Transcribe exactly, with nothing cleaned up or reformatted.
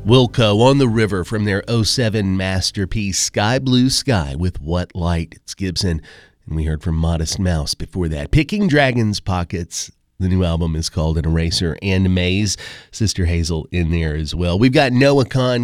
Wilco on the River from their oh seven masterpiece, Sky Blue Sky with What Light. It's Gibson. And we heard from Modest Mouse before that. Picking Dragon's Pockets. The new album is called An Eraser and a Maze. Sister Hazel in there as well. We've got Noah Kahn